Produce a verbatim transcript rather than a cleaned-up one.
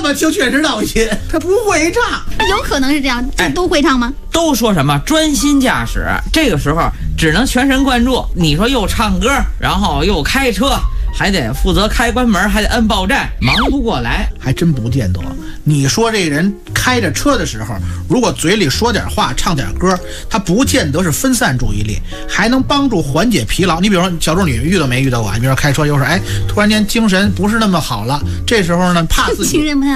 么听确实闹心，他不会唱。 有可能是这样，这都会唱吗？ 都说什么专心驾驶，这个时候只能全神贯注。你说又唱歌，然后又开车，还得负责开关门，还得摁报站，忙不过来。 还真不见得。你说这人开着车的时候，如果嘴里说点话，唱点歌，他不见得是分散注意力，还能帮助缓解疲劳。你比如说小助理遇到没遇到过？你比如说开车有时候哎，突然间精神不是那么好了，这时候呢，怕自己精神不太